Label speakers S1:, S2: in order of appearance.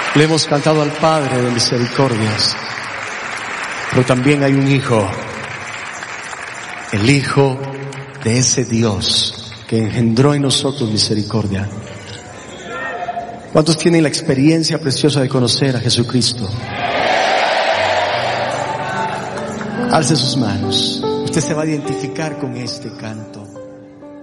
S1: Le hemos cantado al Padre de misericordias, pero también hay un Hijo, el Hijo de ese Dios que engendró en nosotros misericordia. ¿Cuántos tienen la experiencia preciosa de conocer a Jesucristo? Alce sus manos. Usted se va a identificar con este canto.